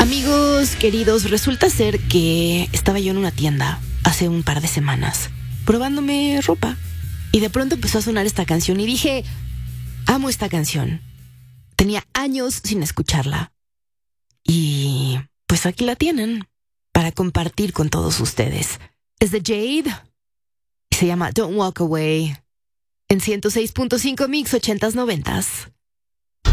Amigos queridos, resulta ser que estaba yo en una tienda hace un par de semanas probándome ropa y de pronto empezó a sonar esta canción y dije, amo esta canción. Tenía años sin escucharla y pues aquí la tienen para compartir con todos ustedes. Es de Jade y se llama Don't Walk Away en 106.5 Mix 80s 90s.